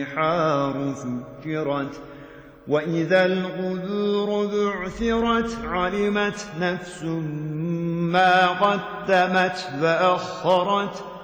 الْبِحَارُ فُجِّرَتْ وَإِذَا الْقُبُورُ بُعْثِرَتْ عَلِمَتْ نَفْسٌ مَّا قَدَّمَتْ وَأَخَّرَتْ